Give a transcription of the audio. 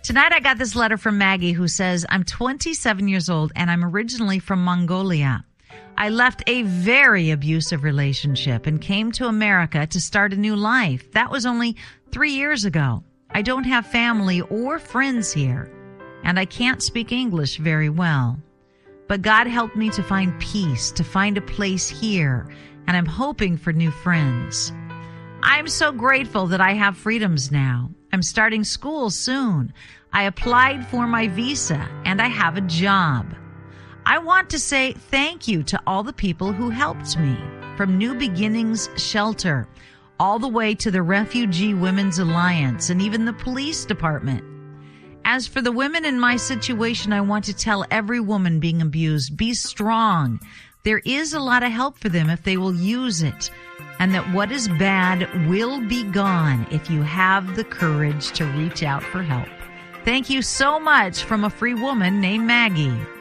Tonight I got this letter from Maggie who says, I'm 27 years old and I'm originally from Mongolia. I left a very abusive relationship and came to America to start a new life. That was only 3 years ago. I don't have family or friends here, and I can't speak English very well. But God helped me to find peace, to find a place here, and I'm hoping for new friends. I'm so grateful that I have freedoms now. I'm starting school soon. I applied for my visa, and I have a job. I want to say thank you to all the people who helped me, from New Beginnings Shelter, all the way to the Refugee Women's Alliance and even the police department. As for the women in my situation, I want to tell every woman being abused, be strong. There is a lot of help for them if they will use it, and that what is bad will be gone if you have the courage to reach out for help. Thank you so much from a free woman named Maggie.